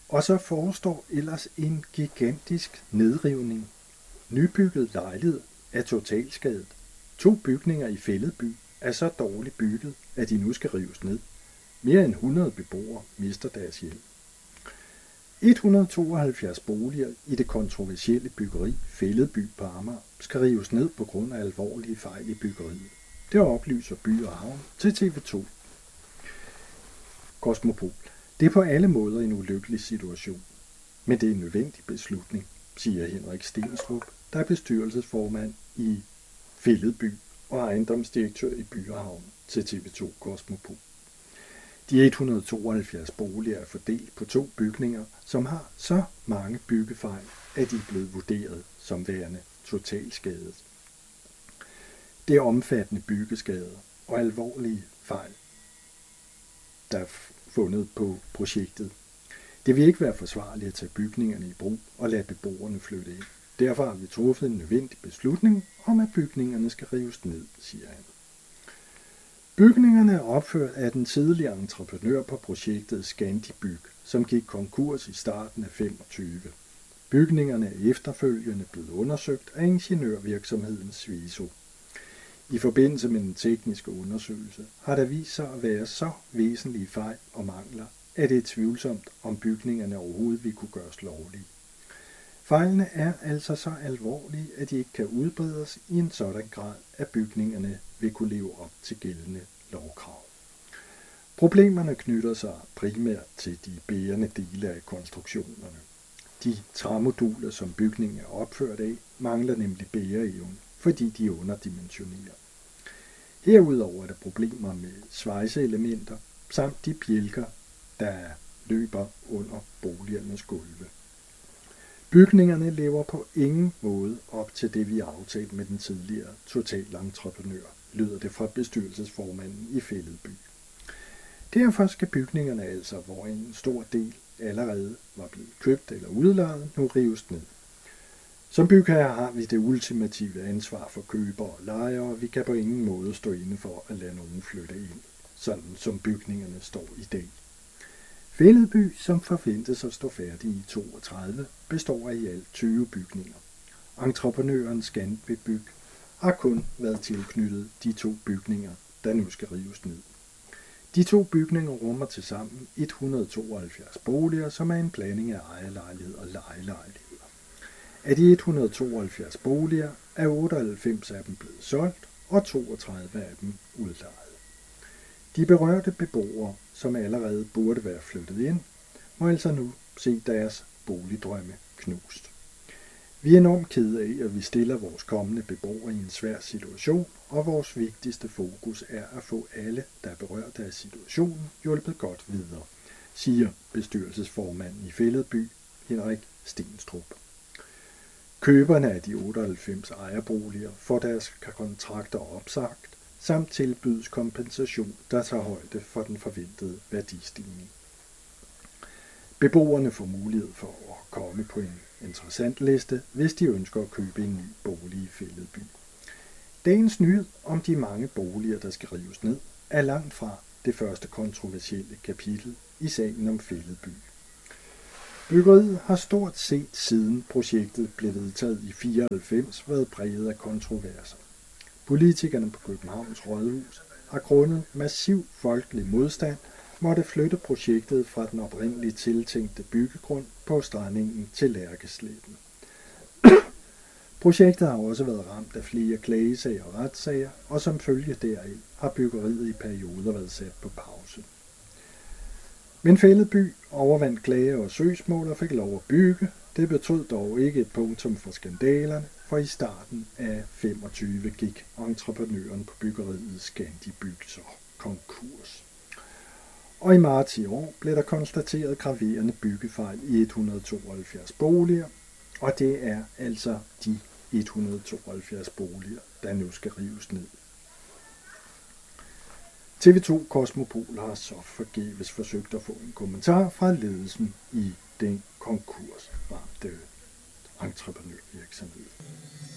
Og så forestår ellers en gigantisk nedrivning. Nybygget lejlighed er totalskadet. 2 bygninger i Fælledby er så dårligt bygget, at de nu skal rives ned. Mere end 100 beboere mister deres hjem. 172 boliger i det kontroversielle byggeri Fælledby på Amager skal rives ned på grund af alvorlige fejl i byggeriet. Det oplyser By og Havn til TV2. Kosmopol. Det er på alle måder en ulykkelig situation, men det er en nødvendig beslutning, siger Henrik Stenstrup, der er bestyrelsesformand i Fælledby og ejendomsdirektør i By og Havn til TV2 Kosmopol. De 172 boliger er fordelt på 2 bygninger, som har så mange byggefejl, at de er blevet vurderet som værende totalskadet. Det er omfattende byggeskader og alvorlige fejl, der er fundet på projektet. Det vil ikke være forsvarligt at tage bygningerne i brug og lade beboerne flytte ind. Derfor har vi truffet en nødvendig beslutning om, at bygningerne skal rives ned, siger han. Bygningerne er opført af den tidligere entreprenør på projektet Scandibyg, som gik konkurs i starten af 25. Bygningerne er efterfølgende blevet undersøgt af ingeniørvirksomheden Sviso. I forbindelse med den tekniske undersøgelse har der vist sig at være så væsentlige fejl og mangler, at det er tvivlsomt, om bygningerne overhovedet vil kunne gøres lovlige. Fejlene er altså så alvorlige, at de ikke kan udbredes i en sådan grad, at bygningerne vil kunne leve op til gældende lovkrav. Problemerne knytter sig primært til de bærende dele af konstruktionerne. De træmoduler, som bygningen er opført af, mangler nemlig bæreevne, fordi de er underdimensioneret. Herudover er der problemer med svejseelementer samt de bjælker, der løber under boligernes gulve. Bygningerne lever på ingen måde op til det, vi har aftalt med den tidligere totalentreprenør, lyder det fra bestyrelsesformanden i Fælledby. Derfor skal bygningerne altså, hvor en stor del allerede var blevet købt eller udlejet, nu rives ned. Som bygherre har vi det ultimative ansvar for købere og lejere, og vi kan på ingen måde stå inde for at lade nogen flytte ind, sådan som bygningerne står i dag. Fælledby, som forventes at stå færdig i 32, består af i alt 20 bygninger. Entreprenøren Scandibyg har kun været tilknyttet de 2 bygninger, der nu skal rives ned. De 2 bygninger rummer tilsammen 172 boliger, som er en blanding af ejerlejlighed og lejelejligheder. Af de 172 boliger er 98 af dem blevet solgt, og 32 af dem udlejet. De berørte beboere, som allerede burde være flyttet ind, må altså nu se deres boligdrømme knust. Vi er enormt kede af, at vi stiller vores kommende beboere i en svær situation, og vores vigtigste fokus er at få alle, der er berørt af situationen, hjulpet godt videre, siger bestyrelsesformanden i Fælledby, Henrik Stenstrup. Køberne af de 98 ejerboliger får deres kontrakter opsagt, samt tilbydes kompensation, der tager højde for den forventede værdistigning. Beboerne får mulighed for at komme på en interessant liste, hvis de ønsker at købe en ny bolig i Fælledby. Dagens nyhed om de mange boliger, der skal rives ned, er langt fra det første kontroversielle kapitel i sagen om Fælledby. Byggeriet har stort set siden projektet blev vedtaget i 94 været præget af kontroverser. Politikerne på Københavns Rådhus har grundet massiv folkelig modstand måtte flytte projektet fra den oprindeligt tiltænkte byggegrund på strandingen til Lærkesletten. Projektet har også været ramt af flere klagesager og retssager, og som følge deraf har byggeriet i perioder været sat på pause. Men Fælledby overvandt klage og søgsmål og fik lov at bygge. Det betød dog ikke et punktum for skandalerne, for i starten af 25 gik entreprenøren på byggeriet Scandibyg så konkurs. Og i marts i år blev der konstateret graverende byggefejl i 172 boliger, og det er altså de 172 boliger, der nu skal rives ned. TV2 Kosmopol har så forgæves forsøgt at få en kommentar fra ledelsen i den konkursramte entreprenørvirksomhed.